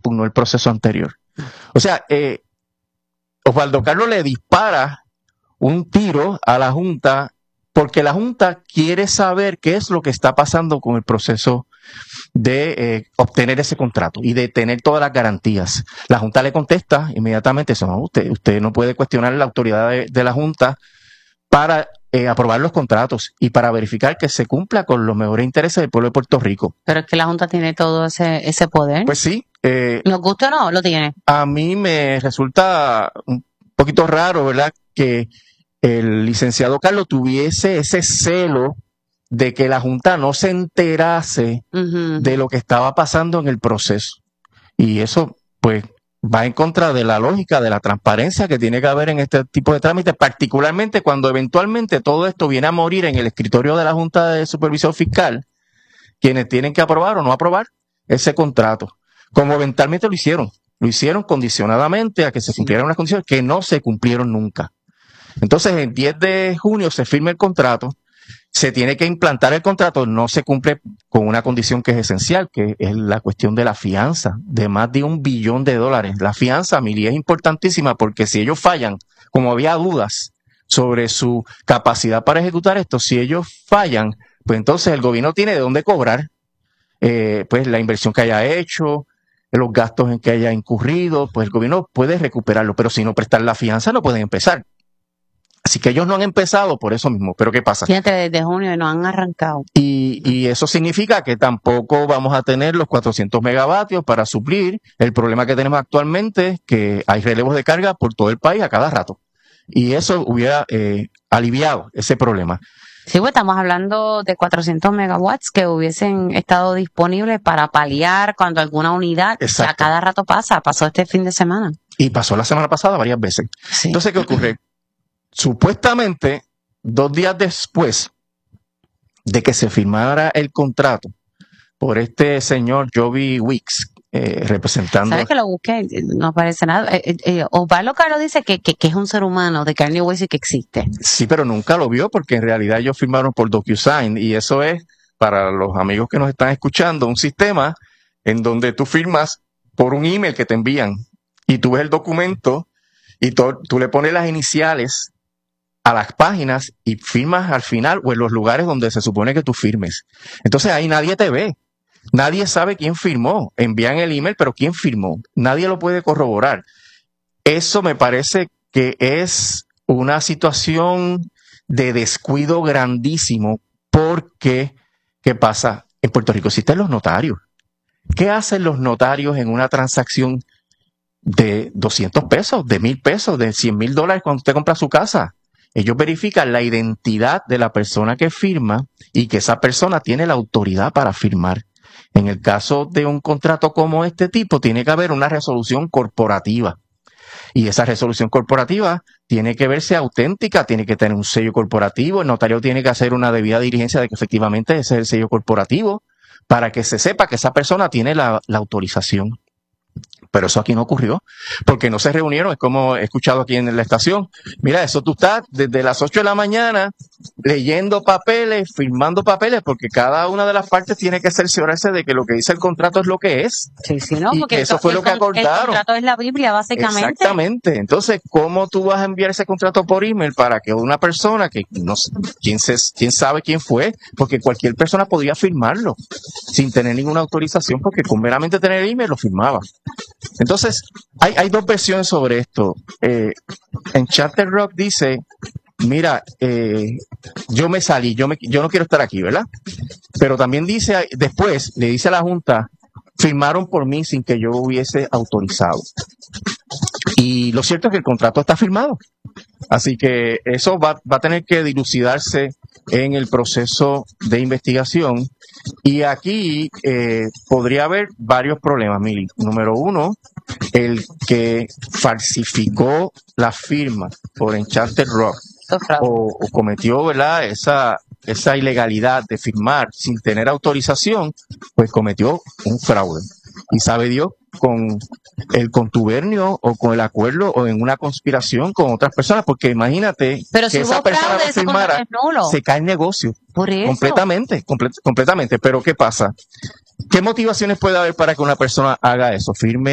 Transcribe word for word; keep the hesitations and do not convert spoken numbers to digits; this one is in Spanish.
impugnó el proceso anterior. O sea, eh, Osvaldo Carlos le dispara un tiro a la Junta porque la Junta quiere saber qué es lo que está pasando con el proceso de eh, obtener ese contrato y de tener todas las garantías. La Junta le contesta inmediatamente, eso, no, usted, usted no puede cuestionar la autoridad de, de la Junta para eh, aprobar los contratos y para verificar que se cumpla con los mejores intereses del pueblo de Puerto Rico. Pero es que la Junta tiene todo ese, ese poder. Pues sí. Eh, ¿Nos gusta o no? Lo tiene. A mí me resulta un poquito raro, ¿verdad?, que el licenciado Carlos tuviese ese celo de que la Junta no se enterase uh-huh. de lo que estaba pasando en el proceso. Y eso, pues, va en contra de la lógica, de la transparencia que tiene que haber en este tipo de trámites, particularmente cuando eventualmente todo esto viene a morir en el escritorio de la Junta de Supervisión Fiscal, quienes tienen que aprobar o no aprobar ese contrato. Como eventualmente lo hicieron. Lo hicieron condicionadamente a que se cumplieran unas condiciones que no se cumplieron nunca. Entonces, el diez de junio se firma el contrato, se tiene que implantar el contrato, no se cumple con una condición que es esencial, que es la cuestión de la fianza, de más de un billón de dólares. La fianza, Mili, es importantísima porque si ellos fallan, como había dudas sobre su capacidad para ejecutar esto, si ellos fallan, pues entonces el gobierno tiene de dónde cobrar eh, pues la inversión que haya hecho, los gastos en que haya incurrido, pues el gobierno puede recuperarlo, pero si no prestan la fianza no pueden empezar. Así que ellos no han empezado por eso mismo. ¿Pero qué pasa? Fíjate, desde junio no han arrancado. Y, y eso significa que tampoco vamos a tener los cuatrocientos megavatios para suplir el problema que tenemos actualmente, que hay relevos de carga por todo el país a cada rato. Y eso hubiera eh, aliviado ese problema. Sí, pues estamos hablando de cuatrocientos megawatts que hubiesen estado disponibles para paliar cuando alguna unidad a cada rato pasa. Pasó este fin de semana. Y pasó la semana pasada varias veces. Sí. Entonces, ¿qué ocurre? Supuestamente, dos días después de que se firmara el contrato por este señor Joby Weeks, eh, representando... ¿Sabes que lo busqué? No aparece nada. Eh, eh, Osvaldo Carlos dice que, que, que es un ser humano de carne y hueso y que existe. Sí, pero nunca lo vio porque en realidad ellos firmaron por DocuSign y eso es, para los amigos que nos están escuchando, un sistema en donde tú firmas por un email que te envían y tú ves el documento y tú, tú le pones las iniciales a las páginas y firmas al final o en los lugares donde se supone que tú firmes. Entonces ahí nadie te ve. Nadie sabe quién firmó. Envían el email, pero ¿quién firmó? Nadie lo puede corroborar. Eso me parece que es una situación de descuido grandísimo porque, ¿qué pasa? En Puerto Rico existen los notarios. ¿Qué hacen los notarios en una transacción de doscientos pesos, de mil pesos, de cien mil dólares cuando usted compra su casa? Ellos verifican la identidad de la persona que firma y que esa persona tiene la autoridad para firmar. En el caso de un contrato como este tipo, tiene que haber una resolución corporativa. Y esa resolución corporativa tiene que verse auténtica, tiene que tener un sello corporativo. El notario tiene que hacer una debida diligencia de que efectivamente ese es el sello corporativo para que se sepa que esa persona tiene la, la autorización. Pero eso aquí no ocurrió, porque no se reunieron, es como he escuchado aquí en la estación. Mira, eso tú estás desde las ocho de la mañana leyendo papeles, firmando papeles, porque cada una de las partes tiene que cerciorarse de que lo que dice el contrato es lo que es. Sí, sí, no, y porque que eso fue el, lo que acordaron. El contrato es la Biblia, básicamente. Exactamente. Entonces, ¿cómo tú vas a enviar ese contrato por email para que una persona que no quién, se, quién sabe quién fue? Porque cualquier persona podría firmarlo sin tener ninguna autorización, porque con meramente tener el email lo firmaba. Entonces, hay, hay dos versiones sobre esto. Eh, en Charter Rock dice, mira, eh, yo me salí, yo, me, yo no quiero estar aquí, ¿verdad? Pero también dice, después le dice a la Junta, firmaron por mí sin que yo hubiese autorizado. Y lo cierto es que el contrato está firmado. Así que eso va, va a tener que dilucidarse en el proceso de investigación. Y aquí eh, podría haber varios problemas, Mili. Número uno, el que falsificó la firma por Enchanted Rock o, o cometió, ¿verdad?, esa, esa ilegalidad de firmar sin tener autorización, pues cometió un fraude. Y sabe Dios, con el contubernio o con el acuerdo o en una conspiración con otras personas, porque imagínate pero que si esa persona fraude, no firmara, se cae el negocio. Por eso. Completamente, comple- completamente. Pero ¿qué pasa? ¿Qué motivaciones puede haber para que una persona haga eso? Firme